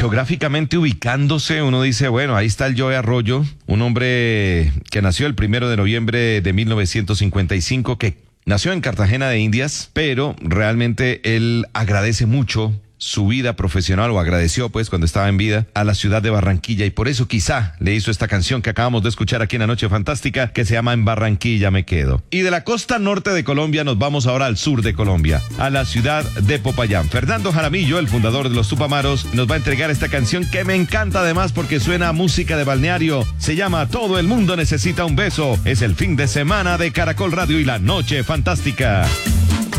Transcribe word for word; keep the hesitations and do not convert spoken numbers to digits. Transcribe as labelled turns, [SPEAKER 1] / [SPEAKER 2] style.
[SPEAKER 1] geográficamente ubicándose, uno dice, bueno, ahí está el Joe Arroyo, un hombre que nació el primero de noviembre de mil novecientos cincuenta y cinco, que nació en Cartagena de Indias, pero realmente él agradece mucho su vida profesional, o agradeció pues cuando estaba en vida, a la ciudad de Barranquilla, y por eso quizá le hizo esta canción que acabamos de escuchar aquí en La Noche Fantástica, que se llama En Barranquilla me quedo. Y de la costa norte de Colombia nos vamos ahora al sur de Colombia, a la ciudad de Popayán. Fernando Jaramillo, el fundador de los Tupamaros, nos va a entregar esta canción que me encanta además porque suena a música de balneario. Se llama Todo el mundo necesita un beso. Es el fin de semana de Caracol Radio y La Noche Fantástica.